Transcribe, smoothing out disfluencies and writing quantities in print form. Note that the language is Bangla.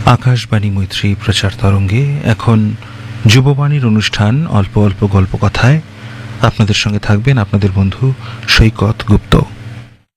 আকাশবাণী মৈত্রী প্রচার তরঙ্গে এখন যুববাণীর অনুষ্ঠান অল্প অল্প গল্প কথায় আপনাদের সঙ্গে থাকবেন আপনাদের বন্ধু সৈকত গুপ্ত।